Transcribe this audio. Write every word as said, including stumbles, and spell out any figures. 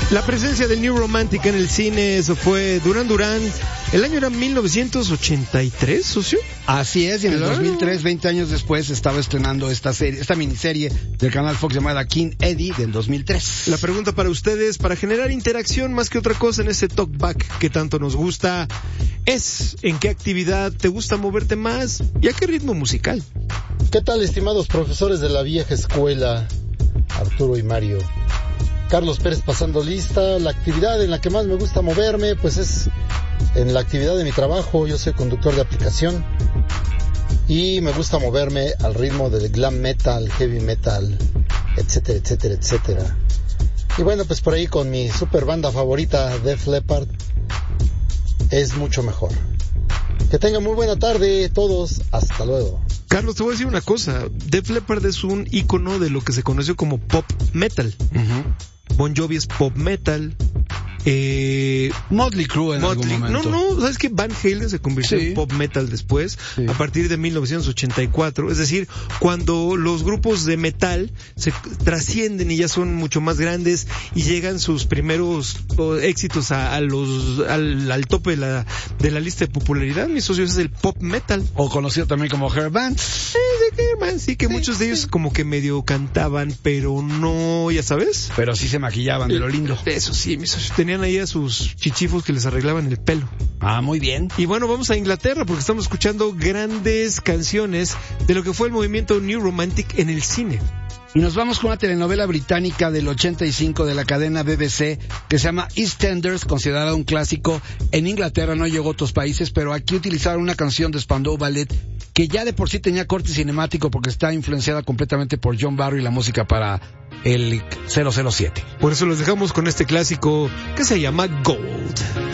La presencia del New Romantic en el cine, eso fue Duran Duran. El año era mil novecientos ochenta y tres, socio. Así es, y en el Claro. dos mil tres, veinte años después, estaba estrenando esta serie, esta miniserie del canal Fox llamada King Eddie del dos mil tres. La pregunta para ustedes, para generar interacción más que otra cosa en ese talkback que tanto nos gusta, es ¿en qué actividad te gusta moverte más y a qué ritmo musical? ¿Qué tal, estimados profesores de la vieja escuela, Arturo y Mario? Carlos Pérez pasando lista. La actividad en la que más me gusta moverme, pues es en la actividad de mi trabajo. Yo soy conductor de aplicación y me gusta moverme al ritmo del glam metal, heavy metal, etcétera, etcétera, etcétera. Y bueno, pues por ahí con mi super banda favorita, Def Leppard, es mucho mejor. Que tengan muy buena tarde todos. Hasta luego. Carlos, te voy a decir una cosa. Def Leppard es un ícono de lo que se conoció como pop metal. Uh-huh. Bon Jovi es pop metal. Eh, Motley Crue en Motley, algún momento. no, no, ¿sabes qué? Van Halen se convirtió Sí. en pop metal después, Sí. a partir de mil novecientos ochenta y cuatro. Es decir, cuando los grupos de metal se trascienden y ya son mucho más grandes y llegan sus primeros oh, éxitos a, a los al, al tope de la, de la lista de popularidad, mis socios, es el pop metal. O conocido también como hair band. Eh, de qué, man, sí, que Sí, muchos de ellos sí. como que medio cantaban, pero no, ya sabes. Pero sí se maquillaban de lo lindo. Eso sí, mis socios, tenían ahí a sus chichifos que les arreglaban el pelo. Ah, muy bien. Y bueno, vamos a Inglaterra porque estamos escuchando grandes canciones de lo que fue el movimiento New Romantic en el cine. Y nos vamos con una telenovela británica del ochenta y cinco de la cadena B B C que se llama EastEnders, considerada un clásico. En Inglaterra no llegó a otros países, pero aquí utilizaron una canción de Spandau Ballet que ya de por sí tenía corte cinemático porque está influenciada completamente por John Barry y la música para el cero cero siete. Por eso los dejamos con este clásico que se llama Gold.